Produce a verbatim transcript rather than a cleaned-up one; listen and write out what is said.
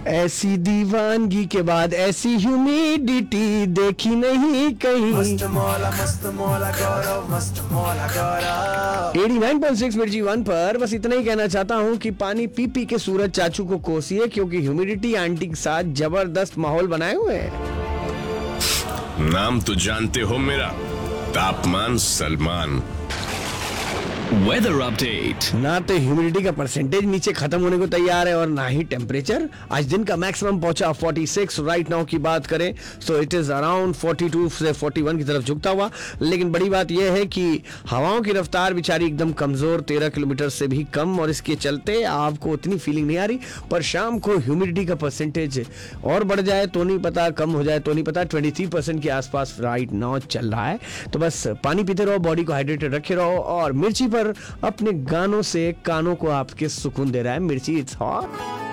ऐसी दीवानगी के बाद ऐसी ह्यूमिडिटी देखी नहीं कहीं। मस्त मौला मस्त मौला गौरव मस्त मौला गौरव। एटी नाइन पॉइंट सिक्स मिर्ची वन पर बस इतना ही कहना चाहता हूँ कि पानी पी पी के सूरज चाचू को कोसिए, क्योंकि ह्यूमिडिटी आंटी के साथ जबरदस्त माहौल बनाए हुए हैं। नाम तो जानते हो मेरा, तापमान सलमान। Weather update. ना तो ह्यूमिडिटी का परसेंटेज नीचे खत्म होने को तैयार है और ना ही टेम्परेचर। आज दिन का मैक्सिमम पहुंचा फोर्टी सिक्स। राइट नाउ की बात करें तो it is around forty two से फोर्टी वन की तरफ झुकता हुआ। लेकिन बड़ी बात यह है कि हवाओं की रफ्तार बेचारी एकदम कमजोर, तेरह किलोमीटर से भी कम, और इसके चलते आपको उतनी फीलिंग नहीं आ रही। पर शाम को ह्यूमिडिटी का परसेंटेज और बढ़ जाए तो नहीं पता, कम हो जाए तो नहीं पता। ट्वेंटी थ्री परसेंट के आसपास राइट नाउ चल रहा है। तो बस पानी पीते रहो, बॉडी को हाइड्रेटेड रखे रहो, और मिर्ची पर अपने गानों से कानों को आपके सुकून दे रहा है मिर्ची। It's hot.